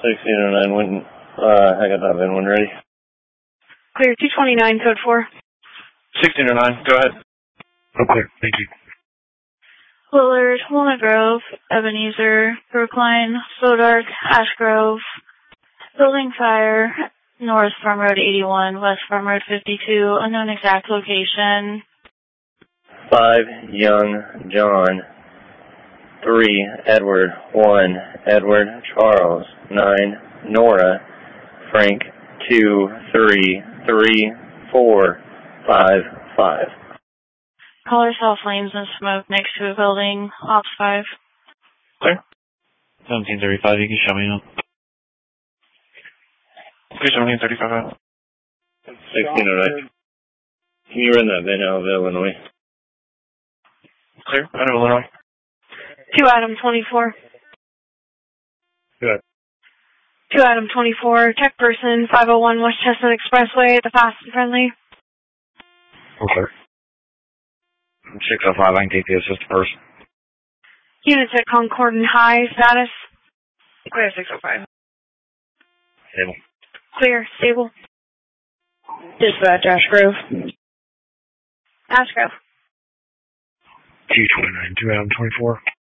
1609, when, I got that VIN when ready. Clear, 229, code 4. 1609, go ahead. Okay, thank you. Willard, Walnut Grove, Ebenezer, Brookline, Slow Dark, Ash Grove, Building Fire, North Farm Road 81, West Farm Road 52, unknown exact location. 5, Young John. 3, Edward. 1, Edward Charles. 9, Nora. Frank. 2, 3, 3, 4, 5, 5. Caller saw flames and smoke next to a building. Ops 5. Clear. 1735, you can show me now. Okay, 1735. 1609. Can you run that VIN out of Illinois? Clear. Out of Illinois. 2 Adam 24. Good. 2 Adam 24. Check person 501 West Chestnut Expressway at the Fast and Friendly. Okay. 605, I can take the assist person. Units at Concord and High. Status? Clear 605. Stable. Clear. Stable. Dispatch, Ash Grove. Ash Grove. 229, 2 Adam 24.